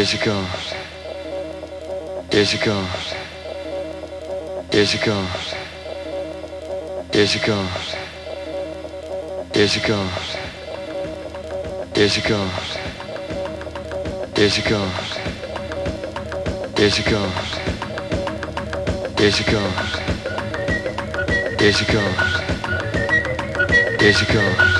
she comes. Here she comes. Here she comes. Here she comes. Here she comes. Here she comes. Here she comes. Here she comes. Here she comes. Here she comes. Here she comes.